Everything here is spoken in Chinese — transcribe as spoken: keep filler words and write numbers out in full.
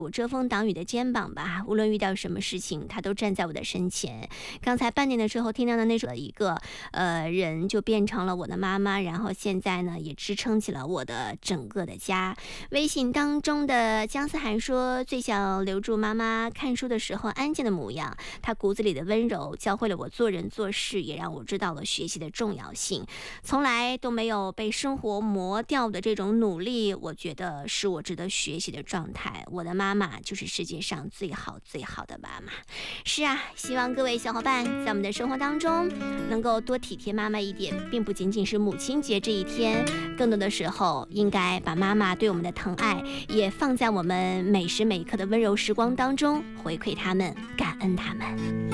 我遮风挡雨的肩膀吧，无论遇到什么事情，他都站在我的身前。刚才半点的时候听到的那首一个呃人就变成了我的妈妈，然后现在呢也支撑起了我的整个的家。微信当中的姜思涵说，最想留住妈妈看书的时候安静的模样，她骨子里的温柔教会了我做人做事，也让我知道了学习的重要性。从来都没有被生活磨掉的这种努力，我觉得是我值得学习的状态。我的妈妈就是世界上最好最好的妈妈。是啊，希望各位小伙伴在我们的生活当中能够多体贴妈妈一点，并不仅仅是母亲节这一天，更多的时候应该把妈妈对我们的疼爱也放在我们每时每刻的温柔时光当中，回馈他们，感恩他们。